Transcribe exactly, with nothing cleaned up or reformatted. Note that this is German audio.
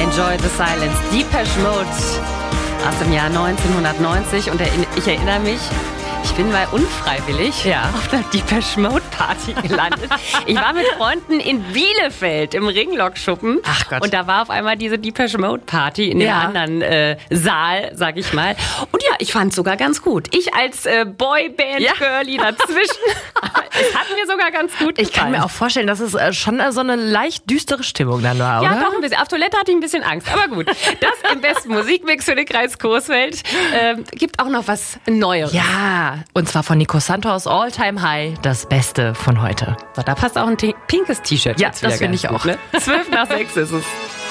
Enjoy the Silence. Depeche Mode aus dem Jahr neunzehnhundertneunzig. Und ich erinnere mich, ich bin mal unfreiwillig ja. auf einer Depeche Mode Party gelandet. Ich war mit Freunden in Bielefeld im Ringlockschuppen. Ach Gott. Und da war auf einmal diese Depeche Mode Party in dem ja. anderen äh, Saal, sag ich mal. Und ja, ich fand es sogar ganz gut. Ich als äh, Boyband-Girlie ja. dazwischen. Es hat mir sogar ganz gut gefallen. Ich kann mir auch vorstellen, dass es äh, schon äh, so eine leicht düstere Stimmung dann war, oder? Ja, doch ein bisschen. Auf Toilette hatte ich ein bisschen Angst. Aber gut, das im besten Musikmix für den Kreis Coesfeld. Ähm, gibt auch noch was Neues. Ja, und zwar von Nico Santos, All Time High, das Beste von heute. So, da passt auch ein t- pinkes T-Shirt. Ja, das finde ich gut, auch. Ne? Zwölf nach sechs ist es.